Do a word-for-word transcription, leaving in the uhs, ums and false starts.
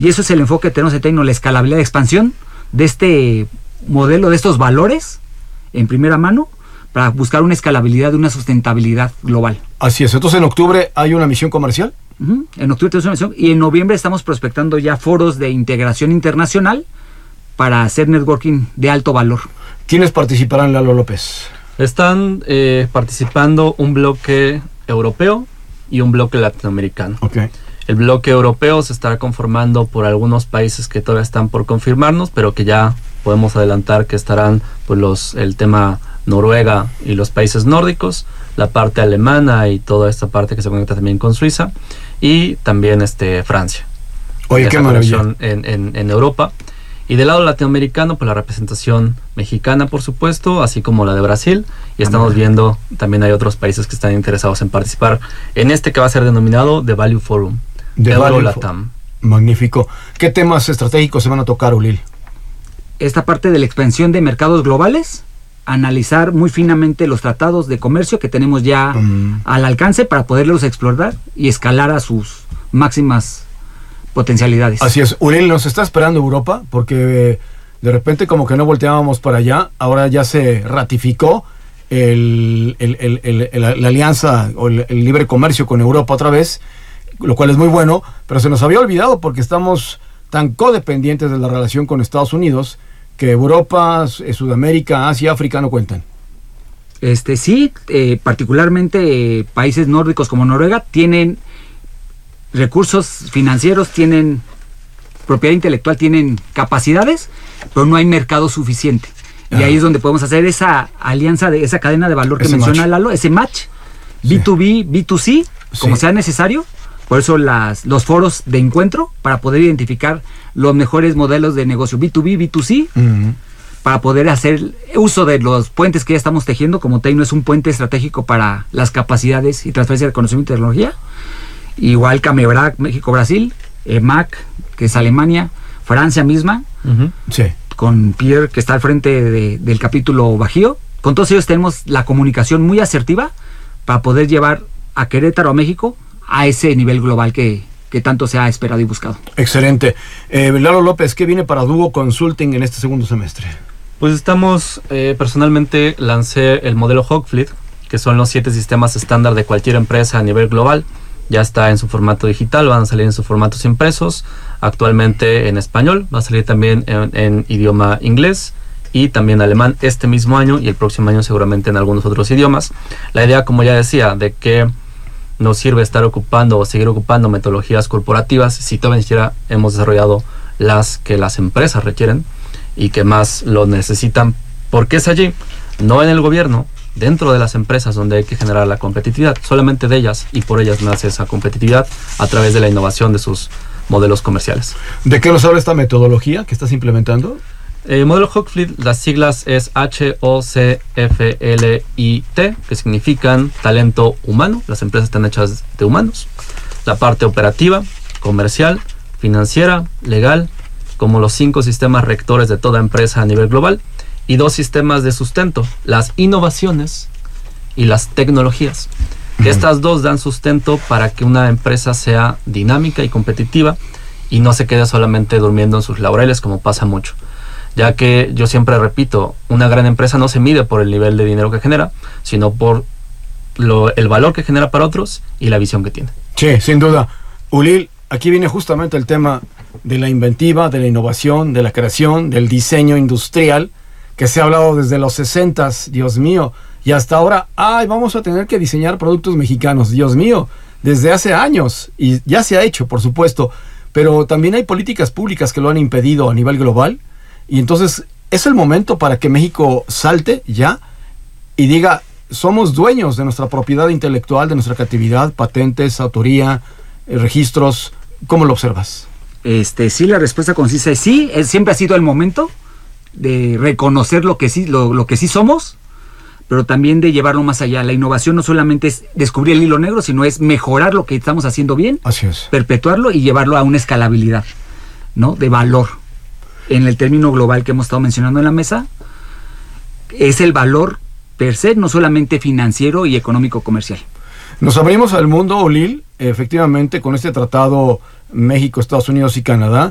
Y eso es el enfoque que tenemos en Tecno, la escalabilidad de expansión de este modelo, de estos valores en primera mano, para buscar una escalabilidad, una sustentabilidad global. Así es. Entonces en octubre hay una misión comercial. Uh-huh. En octubre tenemos una misión y en noviembre estamos prospectando ya foros de integración internacional para hacer networking de alto valor. ¿Quiénes participarán, Lalo López? Están eh, participando un bloque europeo y un bloque latinoamericano. Okay. El bloque europeo se estará conformando por algunos países que todavía están por confirmarnos, pero que ya podemos adelantar que estarán pues, los, el tema Noruega y los países nórdicos, la parte alemana y toda esta parte que se conecta también con Suiza, y también este, Francia. Oye, qué maravilla. En, en, en Europa. Y del lado latinoamericano, pues la representación mexicana, por supuesto, así como la de Brasil. Y estamos viendo, también hay otros países que están interesados en participar en este que va a ser denominado The Value Forum. The Euro Value Latam. Magnífico. ¿Qué temas estratégicos se van a tocar, Ulil? Esta parte de la expansión de mercados globales, analizar muy finamente los tratados de comercio que tenemos ya mm. al alcance para poderlos explorar y escalar a sus máximas potencialidades. Así es. Ulil, nos está esperando Europa porque de repente como que no volteábamos para allá. Ahora ya se ratificó el, el, el, el, el, la alianza o el, el libre comercio con Europa otra vez, lo cual es muy bueno, pero se nos había olvidado porque estamos tan codependientes de la relación con Estados Unidos que Europa, Sudamérica, Asia, África no cuentan. Este sí, eh, particularmente eh, países nórdicos como Noruega tienen recursos financieros, tienen propiedad intelectual, tienen capacidades, pero no hay mercado suficiente. Y ah. ahí es donde podemos hacer esa alianza, de esa cadena de valor que ese menciona match. Lalo, ese match, sí. B dos B, B dos C, como sí. sea necesario. Por eso las, los foros de encuentro, para poder identificar los mejores modelos de negocio B dos B, B dos C, uh-huh. para poder hacer uso de los puentes que ya estamos tejiendo, como Tecno es un puente estratégico para las capacidades y transferencia de conocimiento y tecnología. Igual Camebrac, México-Brasil, E M A C, que es Alemania, Francia misma, uh-huh. sí. con Pierre, que está al frente de, del capítulo Bajío. Con todos ellos tenemos la comunicación muy asertiva para poder llevar a Querétaro, a México, a ese nivel global que, que tanto se ha esperado y buscado. Excelente. Eh, Lalo López, ¿qué viene para Duo Consulting en este segundo semestre? Pues estamos, eh, personalmente lancé el modelo Hawkfleet, que son los siete sistemas estándar de cualquier empresa a nivel global. Ya está en su formato digital, van a salir en sus formatos impresos, actualmente en español, va a salir también en, en idioma inglés y también alemán este mismo año y el próximo año seguramente en algunos otros idiomas. La idea, como ya decía, de que nos sirve estar ocupando o seguir ocupando metodologías corporativas si todavía ni siquiera hemos desarrollado las que las empresas requieren y que más lo necesitan, porque es allí, no en el gobierno, dentro de las empresas donde hay que generar la competitividad, solamente de ellas y por ellas nace esa competitividad a través de la innovación de sus modelos comerciales. ¿De qué nos habla esta metodología que estás implementando? El modelo Hawkfleet, las siglas es H O C F L I T, que significan talento humano. Las empresas están hechas de humanos. La parte operativa, comercial, financiera, legal, como los cinco sistemas rectores de toda empresa a nivel global, y dos sistemas de sustento, las innovaciones y las tecnologías. Que estas dos dan sustento para que una empresa sea dinámica y competitiva y no se quede solamente durmiendo en sus laureles, como pasa mucho. Ya que yo siempre repito, una gran empresa no se mide por el nivel de dinero que genera, sino por lo, el valor que genera para otros y la visión que tiene. Sí, sin duda. Ulil, aquí viene justamente el tema de la inventiva, de la innovación, de la creación, del diseño industrial, que se ha hablado desde los sesentas, Dios mío, y hasta ahora, ay, vamos a tener que diseñar productos mexicanos, Dios mío, desde hace años, y ya se ha hecho, por supuesto, pero también hay políticas públicas que lo han impedido a nivel global. Y entonces es el momento para que México salte ya y diga, somos dueños de nuestra propiedad intelectual, de nuestra creatividad, patentes, autoría, eh, registros. ¿Cómo lo observas? Este, sí, la respuesta concisa es sí. Es, siempre ha sido el momento de reconocer lo que sí, lo, lo que sí somos, pero también de llevarlo más allá. La innovación no solamente es descubrir el hilo negro, sino es mejorar lo que estamos haciendo bien, así es, perpetuarlo y llevarlo a una escalabilidad, ¿no? De valor. En el término global que hemos estado mencionando en la mesa, es el valor per se, no solamente financiero y económico comercial. Nos abrimos al mundo, Ulil, efectivamente, con este tratado México, Estados Unidos y Canadá,